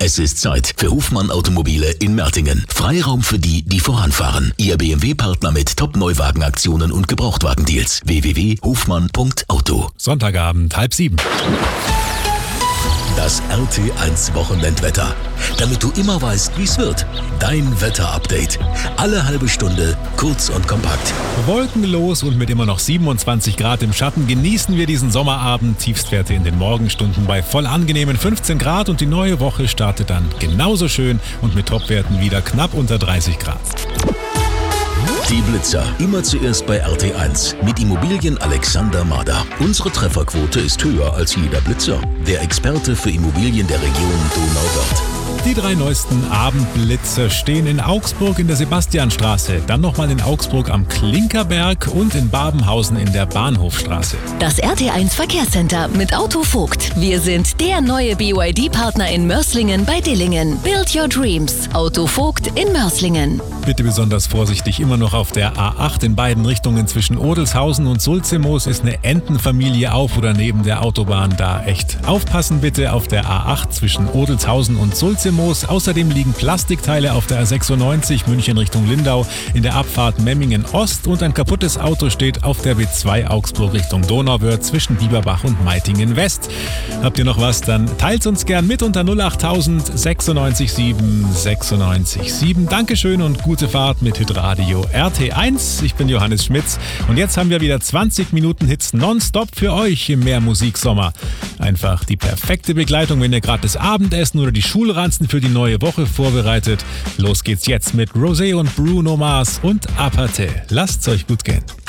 Es ist Zeit für Hofmann Automobile in Mertingen. Freiraum für die, die voranfahren. Ihr BMW-Partner mit Top-Neuwagenaktionen und Gebrauchtwagendeals. www.hofmann.auto. Sonntagabend, 6:30. Das RT1 Wochenendwetter. Damit du immer weißt, wie es wird. Dein Wetterupdate. Alle halbe Stunde, kurz und kompakt. Wolkenlos und mit immer noch 27 Grad im Schatten genießen wir diesen Sommerabend. Tiefstwerte in den Morgenstunden bei voll angenehmen 15 Grad und die neue Woche startet dann genauso schön und mit Topwerten wieder knapp unter 30 Grad. Die Blitzer. Immer zuerst bei RT1 mit Immobilien Alexander Mader. Unsere Trefferquote ist höher als jeder Blitzer. Der Experte für Immobilien der Region Donauwörth. Die 3 neuesten Abendblitzer stehen in Augsburg in der Sebastianstraße, dann nochmal in Augsburg am Klinkerberg und in Babenhausen in der Bahnhofstraße. Das RT1 Verkehrscenter mit Auto Vogt. Wir sind der neue BYD-Partner in Mörslingen bei Dillingen. Build your dreams. Auto Vogt in Mörslingen. Bitte besonders vorsichtig, immer noch auf der A8 in beiden Richtungen zwischen Odelshausen und Sulzimoos ist eine Entenfamilie auf oder neben der Autobahn. Da echt aufpassen bitte auf der A8 zwischen Odelshausen und Sulzimoos. Außerdem liegen Plastikteile auf der A96 München Richtung Lindau in der Abfahrt Memmingen Ost und ein kaputtes Auto steht auf der B2 Augsburg Richtung Donauwörth zwischen Bieberbach und Meitingen West. Habt ihr noch was, dann teilt uns gern mit unter 08000 96 7 96 7. Dankeschön und gute Fahrt mit Hitradio RT1. Ich bin Johannes Schmitz und jetzt haben wir wieder 20 Minuten Hits nonstop für euch im Mehrmusiksommer. Einfach die perfekte Begleitung, wenn ihr gerade das Abendessen oder die Schulranzen für die neue Woche vorbereitet. Los geht's jetzt mit Rosé und Bruno Mars und Apathy. Lasst's euch gut gehen.